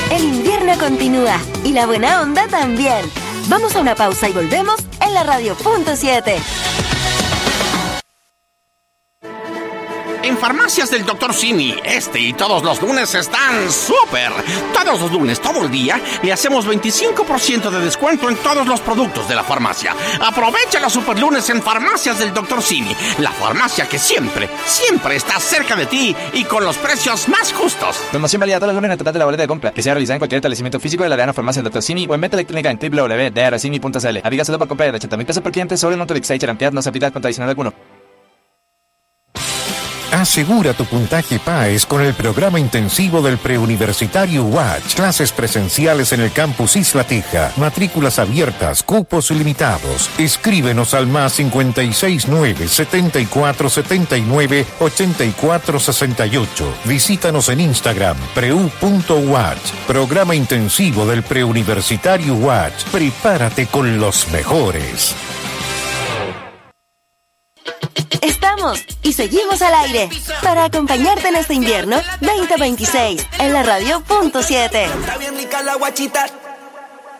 El invierno continúa y la buena onda también. Vamos a una pausa y volvemos en la Radio.7. En Farmacias del Dr. Simi, este y todos los lunes están súper. Todos los lunes, todo el día, le hacemos 25% de descuento en todos los productos de la farmacia. Aprovecha los super lunes en Farmacias del Dr. Simi, la farmacia que siempre, siempre está cerca de ti y con los precios más justos. Promoción válida todos los lunes en el total de la boleta de compra, que sea realizada en cualquier establecimiento físico de la Diana Farmacia del Dr. Simi o en venta electrónica en www.drsimi.cl. Avígaselo por compra de 80,000 pesos por cliente sobre el monto de Exchange Charampiad, no se aplica contra adicional alguno. Asegura tu puntaje PAES con el programa intensivo del preuniversitario UACH. Clases presenciales en el campus Isla Teja. Matrículas abiertas, cupos limitados. Escríbenos al +569 7479 8468. Visítanos en Instagram, preu.uach. Programa intensivo del preuniversitario UACH. Prepárate con los mejores. Estamos y seguimos al aire para acompañarte en este invierno 2026 en la Radio.7. Está bien rica la guachita.